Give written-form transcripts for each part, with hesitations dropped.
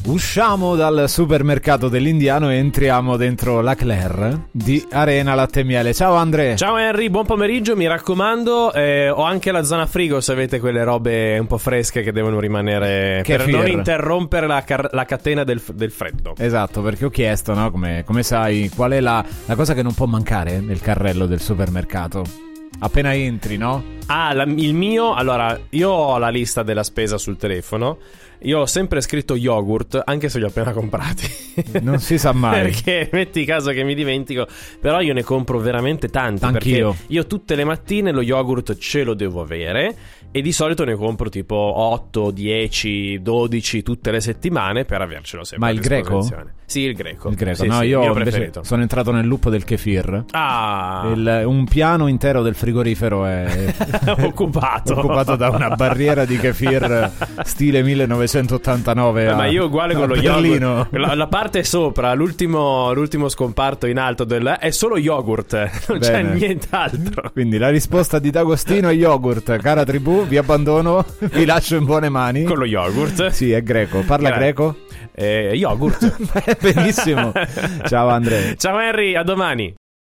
Usciamo dal supermercato dell'Indiano e entriamo dentro la Claire di Arena Latte e Miele. Ciao Andre. Ciao Henry, buon pomeriggio, mi raccomando, ho anche la zona frigo se avete quelle robe un po' fresche che devono rimanere per non interrompere la catena del freddo. Esatto, perché ho chiesto, no, come sai, qual è la cosa che non può mancare nel carrello del supermercato appena entri, no? Il mio, allora, io ho la lista della spesa sul telefono. Io ho sempre scritto yogurt, anche se li ho appena comprati. Non si sa mai. Perché metti caso che mi dimentico. Però io ne compro veramente tanti. Anch'io. Perché io tutte le mattine lo yogurt ce lo devo avere. E di solito ne compro tipo 8, 10, 12 tutte le settimane per avercelo sempre. Ma il greco? Sì, il greco. Il greco, sì, no, sì, io mio invece preferito. sono entrato nel loop del kefir. Un piano intero del frigorifero è occupato da una barriera di kefir stile 1989. Ma io uguale con lo Berlino. yogurt. La parte sopra, l'ultimo scomparto in alto è solo yogurt, non c'è nient'altro. Quindi la risposta di D'Agostino è yogurt. Cara tribù, vi abbandono, vi lascio in buone mani. Con lo yogurt. Sì, è greco. Parla greco? Yogurt. Benissimo. Ciao Andrea. Ciao Henry, a domani.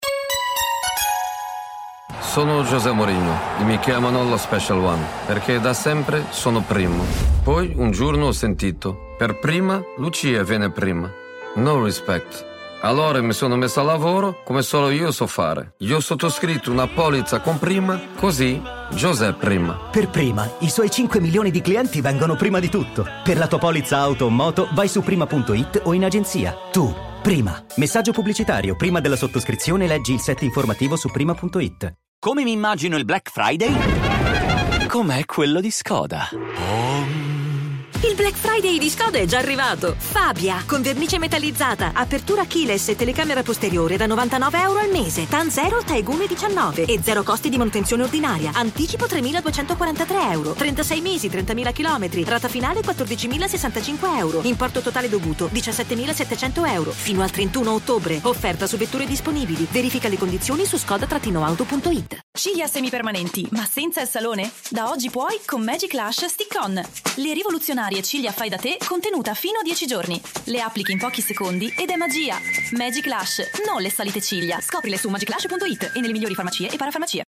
Sono José Mourinho e mi chiamano lo Special One perché da sempre sono primo. Poi un giorno ho sentito: per prima Lucia viene prima. No respect. Allora mi sono messo a lavoro come solo io so fare. Io ho sottoscritto una polizza con prima, così José prima. Per prima, i suoi 5 milioni di clienti vengono prima di tutto. Per la tua polizza auto o moto vai su prima.it o in agenzia. Tu, prima. Messaggio pubblicitario. Prima della sottoscrizione leggi il set informativo su prima.it. Come mi immagino il Black Friday? Com'è quello di Skoda. Il Black Friday di Skoda è già arrivato. Fabia, con vernice metallizzata, apertura keyless e telecamera posteriore da €99 al mese. TAN 0, Taigume 19 e zero costi di manutenzione ordinaria. Anticipo €3.243. 36 mesi, 30.000 chilometri. Rata finale €14.065. Importo totale dovuto €17.700. Fino al 31 ottobre. Offerta su vetture disponibili. Verifica le condizioni su skoda-auto.it. Ciglia semipermanenti, ma senza il salone? Da oggi puoi con Magic Lash Stick-On. Le rivoluzionarie ciglia fai da te contenuta fino a 10 giorni. Le applichi in pochi secondi ed è magia. Magic Lash, non le solite ciglia. Scoprile su magiclash.it e nelle migliori farmacie e parafarmacie.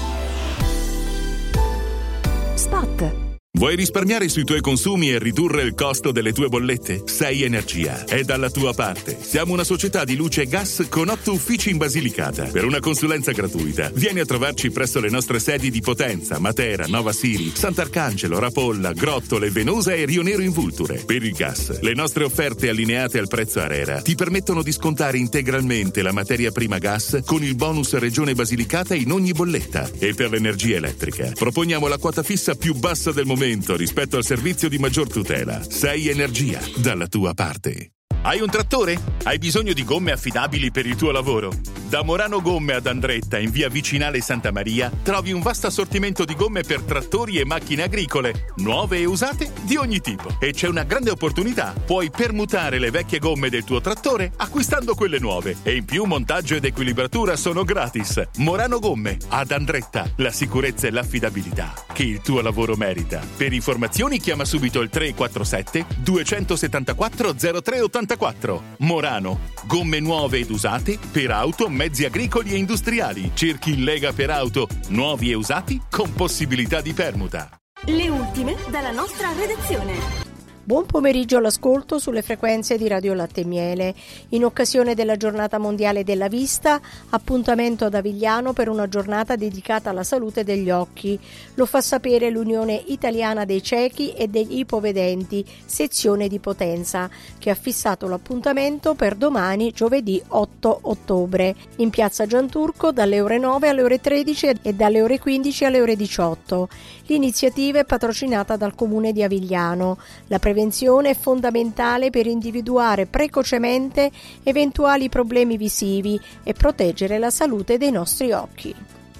Spot. Vuoi risparmiare sui tuoi consumi e ridurre il costo delle tue bollette? Sei Energia è dalla tua parte. Siamo una società di luce e gas con 8 uffici in Basilicata. Per una consulenza gratuita, vieni a trovarci presso le nostre sedi di Potenza, Matera, Nova Siri, Sant'Arcangelo, Rapolla, Grottole, Venosa e Rio Nero in Vulture. Per il gas, le nostre offerte allineate al prezzo ARERA ti permettono di scontare integralmente la materia prima gas con il bonus Regione Basilicata in ogni bolletta. E per l'energia elettrica, proponiamo la quota fissa più bassa del momento rispetto al servizio di maggior tutela. Sei Energia, dalla tua parte. Hai un trattore? Hai bisogno di gomme affidabili per il tuo lavoro? Da Morano Gomme ad Andretta, in via Vicinale Santa Maria, trovi un vasto assortimento di gomme per trattori e macchine agricole, nuove e usate di ogni tipo. E c'è una grande opportunità: puoi permutare le vecchie gomme del tuo trattore acquistando quelle nuove. E in più montaggio ed equilibratura sono gratis. Morano Gomme ad Andretta, la sicurezza e l'affidabilità che il tuo lavoro merita. Per informazioni chiama subito il 347 274 0384. Morano, gomme nuove ed usate per auto, mezzi agricoli e industriali. Cerchi in Lega per auto, nuovi e usati con possibilità di permuta. Le ultime dalla nostra redazione. Buon pomeriggio all'ascolto sulle frequenze di Radio Latte e Miele. In occasione della Giornata Mondiale della Vista, appuntamento ad Avigliano per una giornata dedicata alla salute degli occhi. Lo fa sapere l'Unione Italiana dei Ciechi e degli Ipovedenti, sezione di Potenza, che ha fissato l'appuntamento per domani, giovedì 8 ottobre, in piazza Gianturco dalle ore 9 alle ore 13 e dalle ore 15 alle ore 18. L'iniziativa è patrocinata dal Comune di Avigliano. La prevenzione è fondamentale per individuare precocemente eventuali problemi visivi e proteggere la salute dei nostri occhi.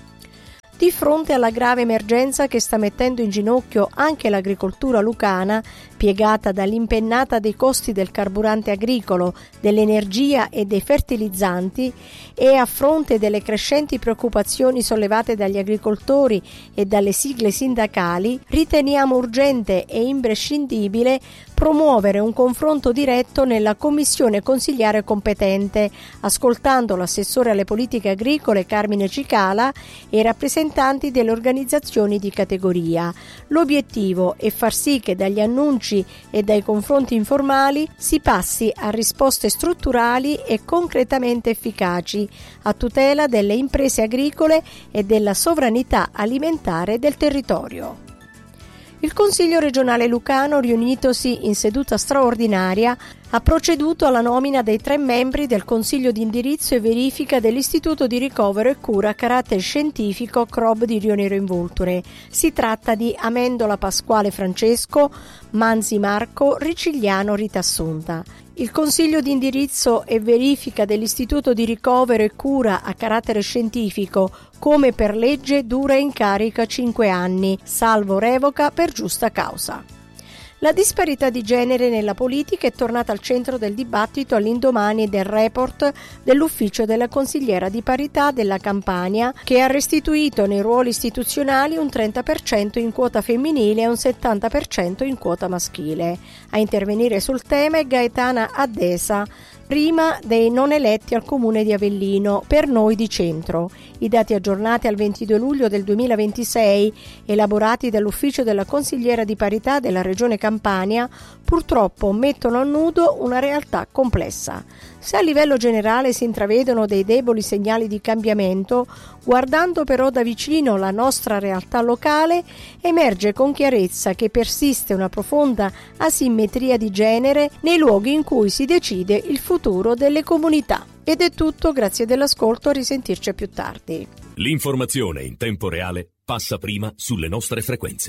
Di fronte alla grave emergenza che sta mettendo in ginocchio anche l'agricoltura lucana, spiegata dall'impennata dei costi del carburante agricolo, dell'energia e dei fertilizzanti, e a fronte delle crescenti preoccupazioni sollevate dagli agricoltori e dalle sigle sindacali, riteniamo urgente e imprescindibile promuovere un confronto diretto nella commissione consigliare competente, ascoltando l'assessore alle politiche agricole Carmine Cicala e i rappresentanti delle organizzazioni di categoria. L'obiettivo è far sì che dagli annunci e dai confronti informali si passi a risposte strutturali e concretamente efficaci a tutela delle imprese agricole e della sovranità alimentare del territorio. Il Consiglio regionale lucano, riunitosi in seduta straordinaria, ha proceduto alla nomina dei 3 membri del Consiglio di indirizzo e verifica dell'Istituto di ricovero e cura a carattere scientifico CROB di Rio Nero in Vulture. Si tratta di Amendola Pasquale Francesco, Manzi Marco, Ricigliano Rita Assunta. Il Consiglio di indirizzo e verifica dell'Istituto di ricovero e cura a carattere scientifico, come per legge, dura in carica 5 anni, salvo revoca per giusta causa. La disparità di genere nella politica è tornata al centro del dibattito all'indomani del report dell'ufficio della consigliera di parità della Campania, che ha restituito nei ruoli istituzionali un 30% in quota femminile e un 70% in quota maschile. A intervenire sul tema è Gaetana Addesa, prima dei non eletti al comune di Avellino, per noi di centro. I dati aggiornati al 22 luglio del 2026, elaborati dall'ufficio della consigliera di parità della regione Campania, purtroppo mettono a nudo una realtà complessa. Se a livello generale si intravedono dei deboli segnali di cambiamento, guardando però da vicino la nostra realtà locale, emerge con chiarezza che persiste una profonda asimmetria di genere nei luoghi in cui si decide il futuro delle comunità. Ed è tutto, grazie dell'ascolto, a risentirci più tardi. L'informazione in tempo reale passa prima sulle nostre frequenze.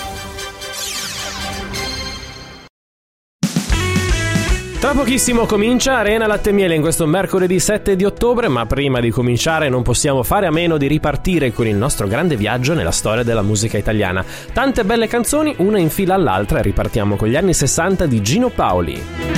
Tra pochissimo comincia Arena Latte e Miele in questo mercoledì 7 di ottobre, ma prima di cominciare non possiamo fare a meno di ripartire con il nostro grande viaggio nella storia della musica italiana. Tante belle canzoni, una in fila all'altra, e ripartiamo con gli anni 60 di Gino Paoli.